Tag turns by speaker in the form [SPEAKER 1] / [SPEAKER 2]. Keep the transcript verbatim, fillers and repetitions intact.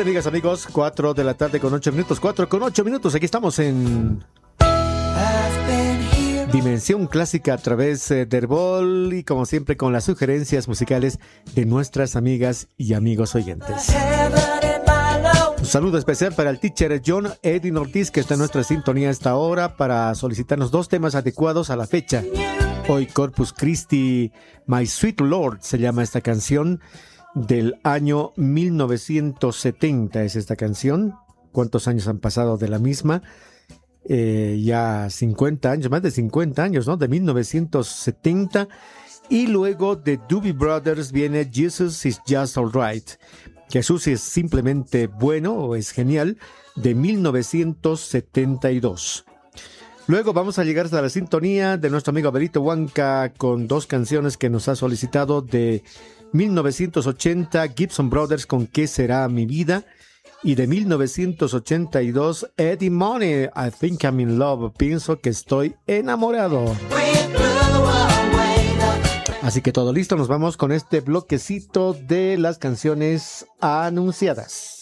[SPEAKER 1] Bien, amigas, amigos, cuatro de la tarde con ocho minutos, cuatro con ocho minutos, aquí estamos en Dimensión Clásica a través de Herbol y como siempre con las sugerencias musicales de nuestras amigas y amigos oyentes. Un saludo especial para el teacher John Edwin Ortiz, que está en nuestra sintonía a esta hora para solicitarnos dos temas adecuados a la fecha. Hoy Corpus Christi, My Sweet Lord se llama esta canción, del año mil novecientos setenta es esta canción. ¿Cuántos años han pasado de la misma? Eh, ya cincuenta años, más de cincuenta años, ¿no? De mil novecientos setenta. Y luego de Doobie Brothers viene Jesus is Just Alright. Jesús es simplemente bueno o es genial, de mil novecientos setenta y dos. Luego vamos a llegar hasta la sintonía de nuestro amigo Abelito Huanca con dos canciones que nos ha solicitado de mil novecientos ochenta, Gibson Brothers con ¿Qué será mi vida? Y de mil novecientos ochenta y dos, Eddie Money, I Think I'm in Love, pienso que estoy enamorado. Así que todo listo, nos vamos con este bloquecito de las canciones anunciadas.